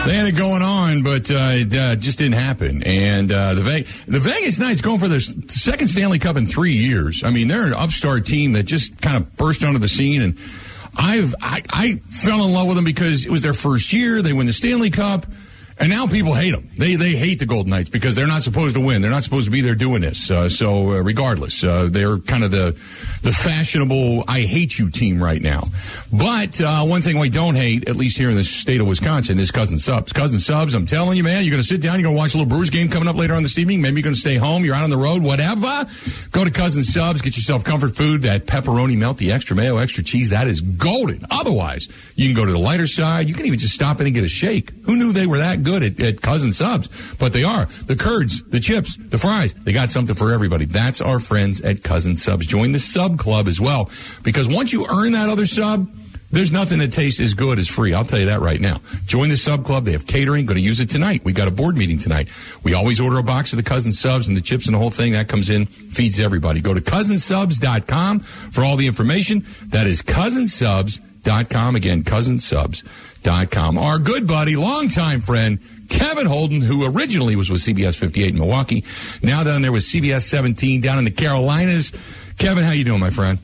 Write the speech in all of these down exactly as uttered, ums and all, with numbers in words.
They had it going on, but uh, it uh, just didn't happen. And uh, the, Ve- the Vegas Knights going for their second Stanley Cup in three years. I mean, they're an upstart team that just kind of burst onto the scene. And I've I, I fell in love with them because it was their first year. They win the Stanley Cup. And now people hate them. They they hate the Golden Knights because they're not supposed to win. They're not supposed to be there doing this. Uh, so uh, regardless, uh, they're kind of the the fashionable I hate you team right now. But uh, one thing we don't hate, at least here in the state of Wisconsin, is Cousin Subs. Cousin Subs, I'm telling you, man, you're going to sit down, you're going to watch a little Brewers game coming up later on this evening. Maybe you're going to stay home. You're out on the road, whatever. Go to Cousin Subs, get yourself comfort food, that pepperoni melt, the extra mayo, extra cheese. That is golden. Otherwise, you can go to the lighter side. You can even just stop in and get a shake. Who knew they were that good at, at Cousin Subs? But they are. The curds, the chips, the fries, they got something for everybody. That's our friends at Cousin Subs. Join the sub club as well, because once you earn that other sub, there's nothing that tastes as good as free. I'll tell you that right now. Join the sub club. They have catering. Going to use it tonight. We got a board meeting tonight. We always order a box of the Cousin Subs and the chips and the whole thing. That comes in, feeds everybody. Go to cousin subs dot com for all the information. That is cousin subs dot com. Again, cousin subs dot com. Our good buddy, longtime friend, Kevin Holden, who originally was with C B S fifty-eight in Milwaukee, now down there with C B S seventeen down in the Carolinas. Kevin, how you doing, my friend?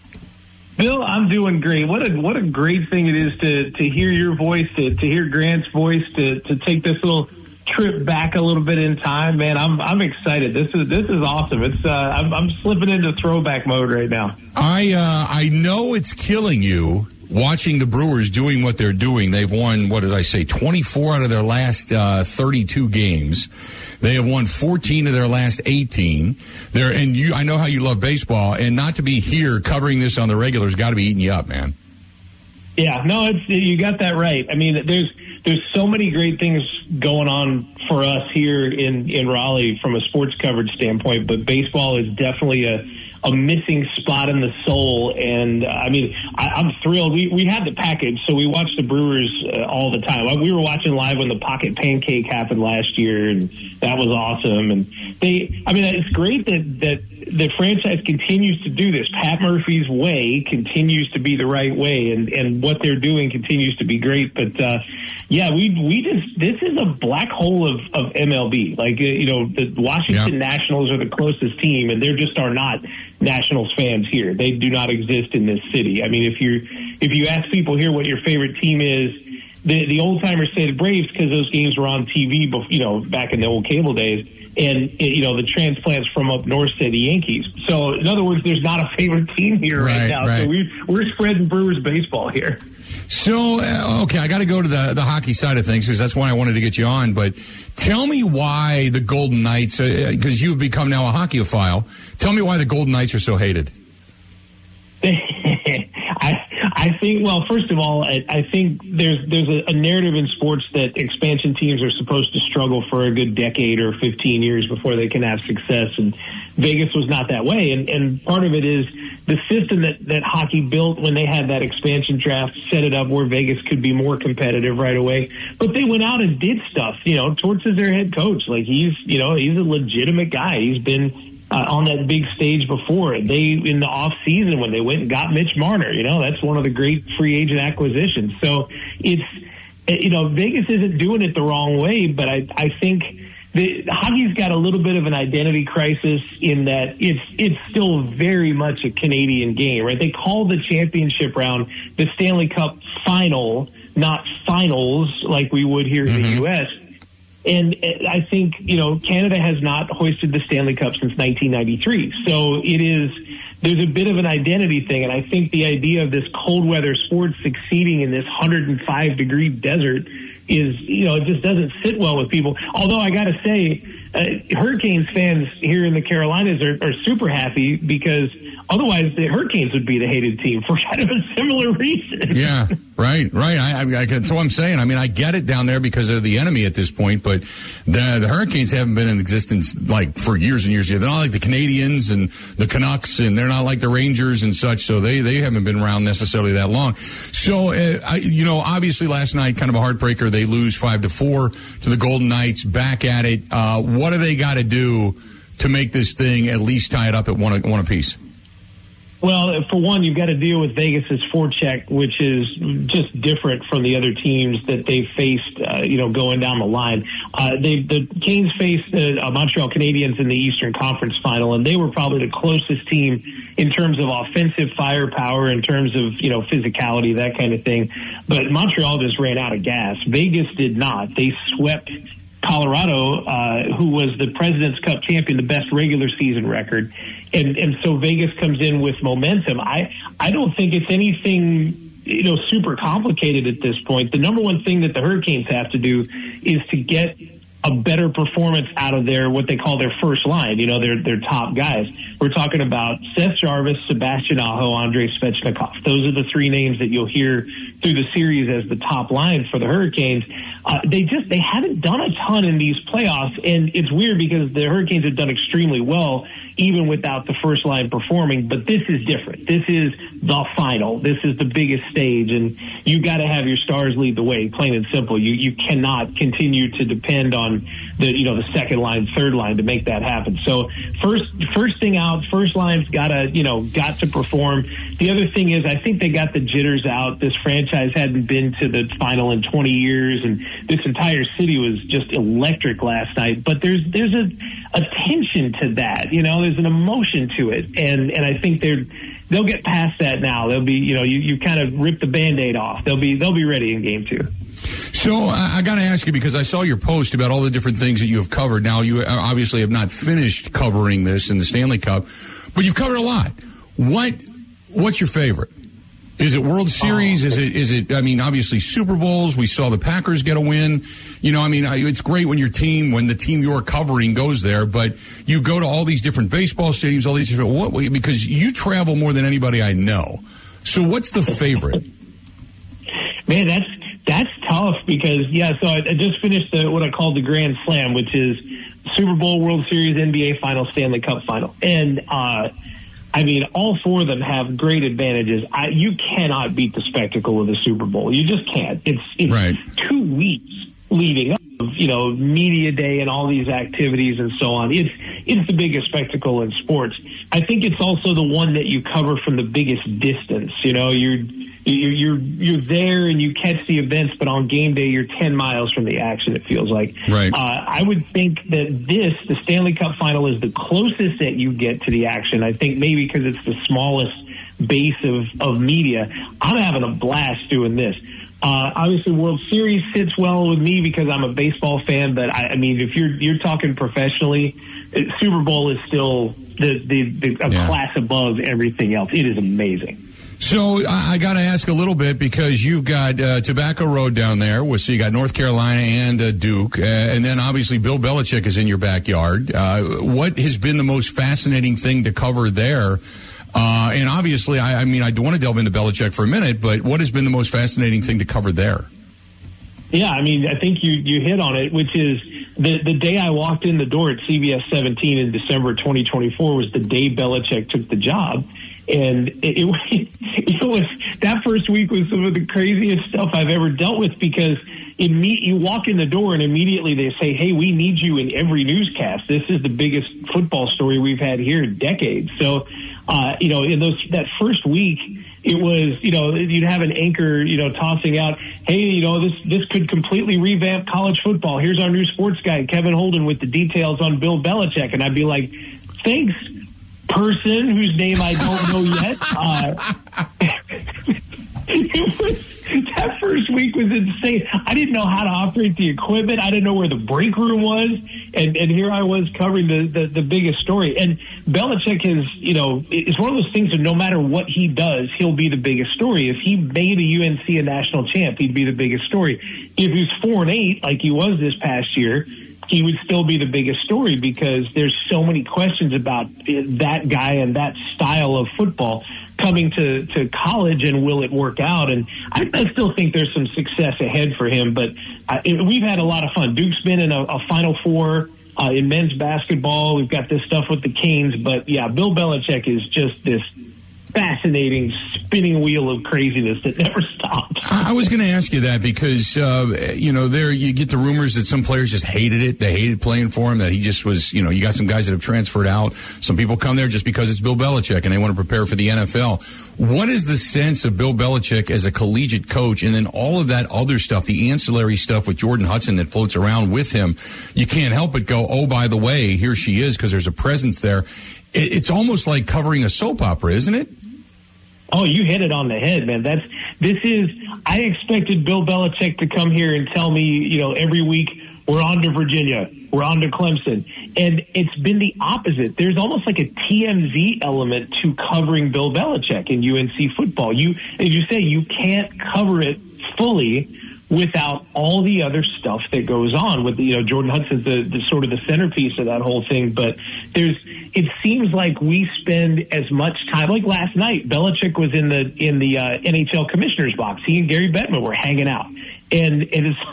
Bill, I'm doing great. What a what a great thing it is to to hear your voice, to to hear Grant's voice, to to take this little trip back a little bit in time, man. I'm I'm excited. This is this is awesome. It's uh, I'm, I'm slipping into throwback mode right now. I uh, I know it's killing you watching the Brewers doing what they're doing. They've won, what did I say, twenty-four out of their last uh, thirty-two games. They have won fourteen of their last eighteen. They're, and you, I know how you love baseball, and not to be here covering this on the regular has got to be eating you up, man. Yeah, no, it's you got that right. I mean, there's there's so many great things going on for us here in, in Raleigh from a sports coverage standpoint, but baseball is definitely a a missing spot in the soul. And uh, I mean, I, I'm thrilled. We we had the package, so we watched the Brewers uh, all the time. We were watching live when the Pocket Pancake happened last year, and that was awesome. And they, I mean, it's great that that the franchise continues to do this. Pat Murphy's way continues to be the right way, and and what they're doing continues to be great. But uh, yeah, we we just this is a black hole of of M L B. Like uh, you know, the Washington yeah. Nationals are the closest team, and there just are not Nationals fans here. They do not exist in this city. I mean, if you if you ask people here what your favorite team is, the the old timers say the Braves because those games were on T V, before, you know, back in the old cable days. And, you know, the transplants from up north say the Yankees. So, in other words, there's not a favorite team here right, right now. Right. So we, we're spreading Brewers baseball here. So, uh, okay, I got to go to the, the hockey side of things because that's why I wanted to get you on. But tell me why the Golden Knights, because uh, you've become now a hockey-ophile, tell me why the Golden Knights are so hated. I I think, well, first of all, I, I think there's there's a, a narrative in sports that expansion teams are supposed to struggle for a good decade or fifteen years before they can have success, and Vegas was not that way. And, and part of it is the system that, that hockey built when they had that expansion draft set it up where Vegas could be more competitive right away. But they went out and did stuff. You know, Torts is their head coach. Like, he's, you know, he's a legitimate guy. He's been Uh, on that big stage before. They, in the off season, when they went and got Mitch Marner, you know, that's one of the great free agent acquisitions. So it's, you know, Vegas isn't doing it the wrong way, but I, I think the hockey's got a little bit of an identity crisis in that it's, it's still very much a Canadian game, right? They call the championship round the Stanley Cup final, not finals like we would here mm-hmm. in the U S And I think, you know, Canada has not hoisted the Stanley Cup since nineteen ninety-three. So it is, there's a bit of an identity thing. And I think the idea of this cold weather sport succeeding in this one hundred five degree desert is, you know, it just doesn't sit well with people. Although I got to say, uh, Hurricanes fans here in the Carolinas are, are super happy because otherwise the Hurricanes would be the hated team for kind of a similar reason. Yeah, right, right. I, I, I, that's what I'm saying. I mean, I get it down there because they're the enemy at this point, but the, the Hurricanes haven't been in existence like for years and years. They're not like the Canadians and the Canucks, and they're not like the Rangers and such, so they, they haven't been around necessarily that long. So, uh, I, you know, obviously last night, kind of a heartbreaker. They lose five to four to the Golden Knights. Back at it. Uh, what do they got to do to make this thing at least tie it up at one, one apiece? Well, for one, you've got to deal with Vegas's forecheck, which is just different from the other teams that they've faced, uh, you know, going down the line. Uh, they, the Canes faced the uh, Montreal Canadiens in the Eastern Conference Final, and they were probably the closest team in terms of offensive firepower, in terms of, you know, physicality, that kind of thing. But Montreal just ran out of gas. Vegas did not. They swept Colorado, uh, who was the President's Cup champion, the best regular season record. And, and so Vegas comes in with momentum. I, I don't think it's anything, you know, super complicated at this point. The number one thing that the Hurricanes have to do is to get a better performance out of their, what they call their first line, you know, their, their top guys. We're talking about Seth Jarvis, Sebastian Aho, Andrei Svechnikov. Those are the three names that you'll hear through the series as the top line for the Hurricanes. Uh, they just, they haven't done a ton in these playoffs, and it's weird because the Hurricanes have done extremely well even without the first line performing, but this is different. This is the final. This is the biggest stage, and you got to have your stars lead the way, plain and simple. You you cannot continue to depend on the, you know, the second line, third line to make that happen. So first first thing out, first line's got to, you know, got to perform. The other thing is I think they got the jitters out. This franchise hadn't been to the final in twenty years, and this entire city was just electric last night. But there's there's a, a tension to that, you know, there's an emotion to it, and and I think they're they'll get past that now. They'll be, you know, you, you kind of rip the Band-Aid off. They'll be they'll be ready in game two. So I, I got to ask you, because I saw your post about all the different things that you have covered. Now, you obviously have not finished covering this in the Stanley Cup, but you've covered a lot. What what's your favorite? Is it World Series? Oh. Is it, is it, I mean, obviously Super Bowls. We saw the Packers get a win. You know, I mean, it's great when your team, when the team you're covering goes there, but you go to all these different baseball stadiums, all these different, what, because you travel more than anybody I know. So what's the favorite? Man, that's, that's tough because, yeah, so I, I just finished the, what I call the Grand Slam, which is Super Bowl, World Series, N B A Final, Stanley Cup Final. And, uh, I mean, all four of them have great advantages. I, you cannot beat the spectacle of the Super Bowl. You just can't. It's, it's right. two weeks leading up, you know, media day and all these activities and so on. It's it's the biggest spectacle in sports. I think it's also the one that you cover from the biggest distance. You know, you're you're you're, you're there and you catch the events, but on game day you're ten miles from the action. It feels like. Right. Uh, I would think that this, the Stanley Cup Final, is the closest that you get to the action. I think maybe because it's the smallest base of of media. I'm having a blast doing this. Uh, obviously, World Series sits well with me because I'm a baseball fan. But I, I mean, if you're you're talking professionally, Super Bowl is still the the, the a yeah. class above everything else. It is amazing. So I, I got to ask a little bit because you've got uh, Tobacco Road down there. So you got North Carolina and uh, Duke, uh, and then obviously Bill Belichick is in your backyard. Uh, what has been the most fascinating thing to cover there? Uh, and obviously, I, I mean, I do want to delve into Belichick for a minute, but what has been the most fascinating thing to cover there? Yeah, I mean, I think you, you hit on it, which is the the day I walked in the door at C B S seventeen in December twenty twenty-four was the day Belichick took the job. And it, it, it was, that first week was some of the craziest stuff I've ever dealt with because it meet, you walk in the door and immediately they say, hey, we need you in every newscast. This is the biggest football story we've had here in decades. So, uh, you know, in those, that first week, it was, you know, you'd have an anchor, you know, tossing out, hey, you know, this, this could completely revamp college football. Here's our new sports guy, Kevin Holden, with the details on Bill Belichick. And I'd be like, thanks, person whose name I don't know yet. Uh, it was, that first week was insane. I didn't know how to operate the equipment. I didn't know where the break room was. And, and here I was covering the, the, the biggest story. And Belichick is, you know, it's one of those things that no matter what he does, he'll be the biggest story. If he made a U N C a national champ, he'd be the biggest story. If he's four and eight, like he was this past year, he would still be the biggest story because there's so many questions about that guy and that style of football coming to, to college, and will it work out? And I, I still think there's some success ahead for him, but uh, it, we've had a lot of fun. Duke's been in a, a Final Four uh, in men's basketball. We've got this stuff with the Canes, but yeah, Bill Belichick is just this fascinating spinning wheel of craziness that never stops. I was going to ask you that because, uh, you know, there you get the rumors that some players just hated it. They hated playing for him, that he just was, you know, you got some guys that have transferred out. Some people come there just because it's Bill Belichick and they want to prepare for the N F L. What is the sense of Bill Belichick as a collegiate coach, and then all of that other stuff, the ancillary stuff with Jordan Hudson that floats around with him? You can't help but go, oh, by the way, here she is, because there's a presence there. It's almost like covering a soap opera, isn't it? Oh, you hit it on the head, man. That's this is. I expected Bill Belichick to come here and tell me, you know, every week we're on to Virginia, we're on to Clemson, and it's been the opposite. There's almost like a T M Z element to covering Bill Belichick in U N C football. You, as you say, you can't cover it fully without all the other stuff that goes on with, you know, Jordan Hudson's the, the sort of the centerpiece of that whole thing. But there's, it seems like we spend as much time, like last night, Belichick was in the, in the uh, N H L commissioner's box. He and Gary Bettman were hanging out. And, and it's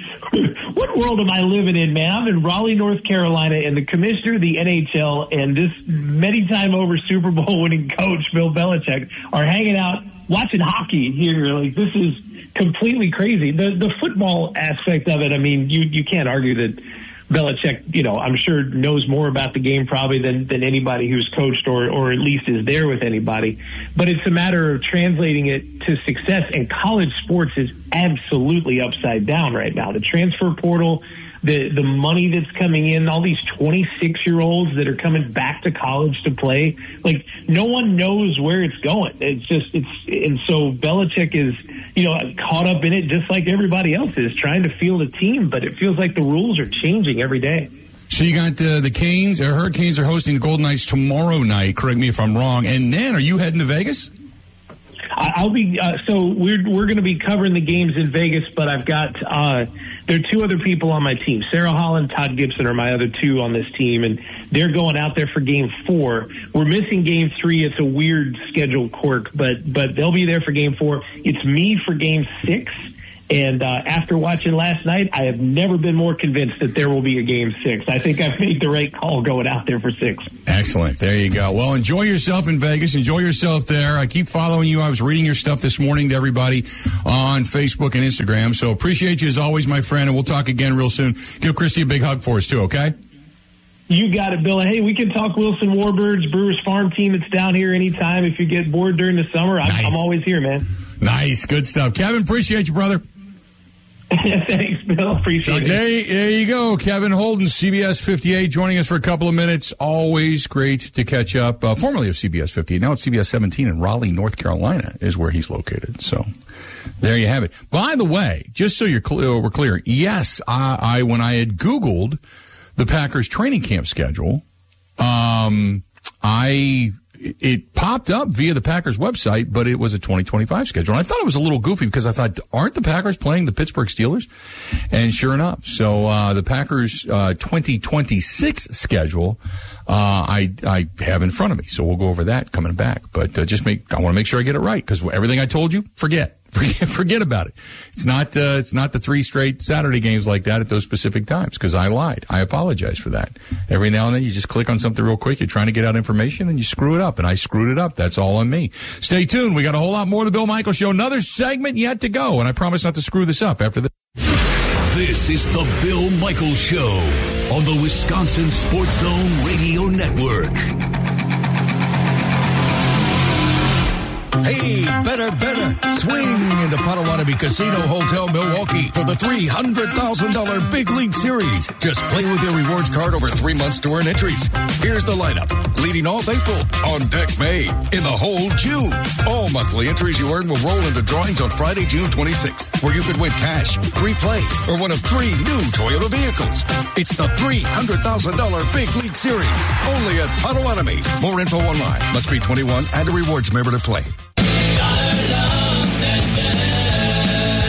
like, what world am I living in, man? I'm in Raleigh, North Carolina, and the commissioner of the N H L and this many time over Super Bowl winning coach, Bill Belichick, are hanging out watching hockey here. Like, this is completely crazy. The the football aspect of it, I mean, you, you can't argue that Belichick, you know, I'm sure knows more about the game probably than, than anybody who's coached or, or at least is there with anybody. But it's a matter of translating it to success. And college sports is absolutely upside down right now. The transfer portal, the the money that's coming in, all these twenty-six-year-olds that are coming back to college to play, like, no one knows where it's going. It's just, it's, and so Belichick is, you know, caught up in it just like everybody else is, trying to field a team, but it feels like the rules are changing every day. So you got the, the Canes, or Hurricanes are hosting the Golden Knights tomorrow night, correct me if I'm wrong, and then are you heading to Vegas? I'll be uh, so we're we're going to be covering the games in Vegas, but I've got uh, there are two other people on my team. Sarah Holland, Todd Gibson are my other two on this team, and they're going out there for Game Four. We're missing Game Three. It's a weird schedule quirk, but but they'll be there for Game Four. It's me for Game Six. And uh, after watching last night, I have never been more convinced that there will be a Game Six. I think I've made the right call going out there for six. Excellent. There you go. Well, enjoy yourself in Vegas. Enjoy yourself there. I keep following you. I was reading your stuff this morning to everybody on Facebook and Instagram. So appreciate you as always, my friend, and we'll talk again real soon. Give Christy a big hug for us, too, okay? You got it, Bill. Hey, we can talk Wilson Warbirds, Brewers Farm Team. It's down here anytime. If you get bored during the summer, I'm, nice. I'm always here, man. Nice. Good stuff. Kevin, appreciate you, brother. Thanks, Bill. Appreciate okay, it. There you go. Kevin Holden, C B S fifty-eight, joining us for a couple of minutes. Always great to catch up. Uh, formerly of C B S fifty-eight. Now it's C B S seventeen in Raleigh, North Carolina is where he's located. So there you have it. By the way, just so you're clear, we're clear, yes, I, I when I had Googled the Packers training camp schedule, um, I... it popped up via the Packers website, but it was a twenty twenty-five schedule. And I thought it was a little goofy because I thought, aren't the Packers playing the Pittsburgh Steelers? And sure enough, so uh the Packers uh twenty twenty-six schedule uh I I have in front of me. So we'll go over that coming back. But uh, just make I want to make sure I get it right, because everything I told you, forget. Forget, forget about it. It's not, uh, it's not the three straight Saturday games like that at those specific times, because I lied. I apologize for that. Every now and then you just click on something real quick. You're trying to get out information and you screw it up, and I screwed it up. That's all on me. Stay tuned. We got a whole lot more of the Bill Michaels Show. Another segment yet to go, and I promise not to screw this up after this. This is the Bill Michaels Show on the Wisconsin Sports Zone Radio Network. Hey, better, better. Swing into Potawatomi Casino Hotel Milwaukee for the three hundred thousand dollars Big League Series. Just play with your rewards card over three months to earn entries. Here's the lineup. Leading off April, on deck May, in the hole June. All monthly entries you earn will roll into drawings on Friday, June twenty-sixth, where you could win cash, free play, or one of three new Toyota vehicles. It's the three hundred thousand dollars Big League Series, only at Potawatomi. More info online. Must be twenty-one and a rewards member to play. Hey,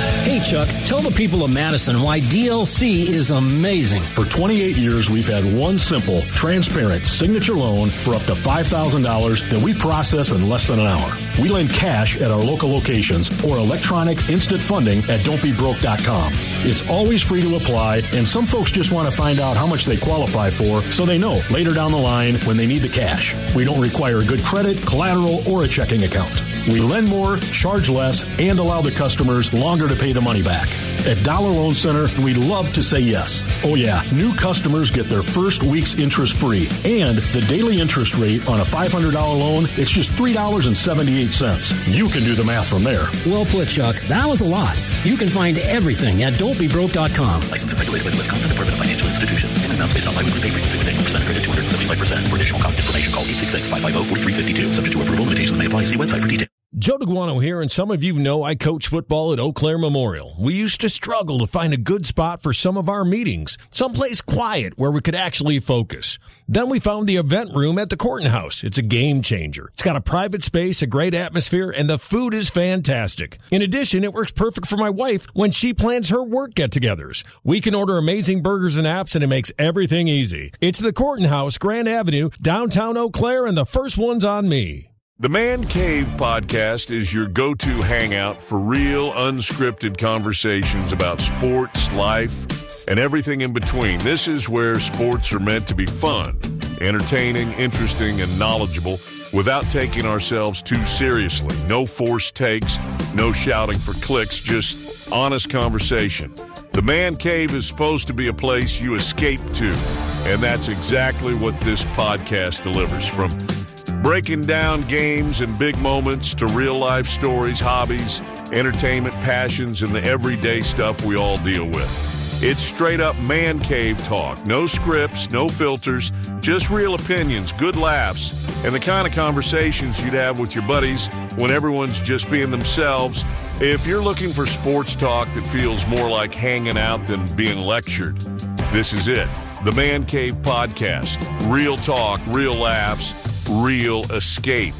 Chuck, tell the people of Madison why D L C is amazing. For twenty-eight years, we've had one simple, transparent signature loan for up to five thousand dollars that we process in less than an hour. We lend cash at our local locations or electronic instant funding at don't be broke dot com. It's always free to apply, and some folks just want to find out how much they qualify for so they know later down the line when they need the cash. We don't require good credit, collateral, or a checking account. We lend more, charge less, and allow the customers longer to pay the money back. At Dollar Loan Center, we love to say yes. Oh yeah, new customers get their first week's interest free. And the daily interest rate on a five hundred dollars loan, it's just three dollars and seventy-eight cents. You can do the math from there. Well put, Chuck. That was a lot. You can find everything at don't be broke dot com. Licensed and regulated by the Wisconsin Department of Financial Institutions. Payment amounts based on biweekly pay frequency with annual percent credit two hundred seventy-five percent. For additional cost information, call eight six six, five five zero, four three five two. Subject to approval, limitations may apply. See website for details. Joe DeGuano here, and some of you know I coach football at Eau Claire Memorial. We used to struggle to find a good spot for some of our meetings, someplace quiet where we could actually focus. Then we found the event room at the Corton House. It's a game changer. It's got a private space, a great atmosphere, and the food is fantastic. In addition, it works perfect for my wife when she plans her work get-togethers. We can order amazing burgers and apps, and it makes everything easy. It's the Corton House, Grand Avenue, downtown Eau Claire, and the first one's on me. The Man Cave podcast is your go-to hangout for real, unscripted conversations about sports, life, and everything in between. This is where sports are meant to be fun, entertaining, interesting, and knowledgeable without taking ourselves too seriously. No forced takes, no shouting for clicks, just honest conversation. The Man Cave is supposed to be a place you escape to, and that's exactly what this podcast delivers. From breaking down games and big moments to real-life stories, hobbies, entertainment, passions, and the everyday stuff we all deal with. It's straight-up man cave talk. No scripts, no filters, just real opinions, good laughs, and the kind of conversations you'd have with your buddies when everyone's just being themselves. If you're looking for sports talk that feels more like hanging out than being lectured, this is it. The Man Cave Podcast. Real talk, real laughs, real escape.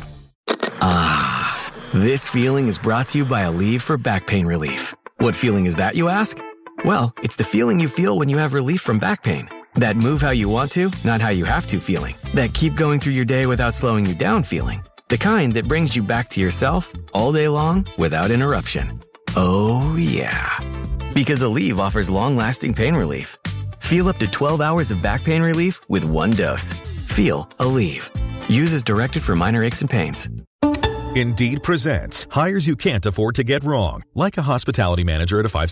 Ah, this feeling is brought to you by Aleve for back pain relief. What feeling is that, you ask? Well, it's the feeling you feel when you have relief from back pain. That move how you want to, not how you have to feeling. That keep going through your day without slowing you down feeling. The kind that brings you back to yourself all day long without interruption. Oh, yeah. Because Aleve offers long-lasting pain relief. Feel up to twelve hours of back pain relief with one dose. Feel Aleve. Use as directed for minor aches and pains. Indeed presents hires you can't afford to get wrong, like a hospitality manager at a five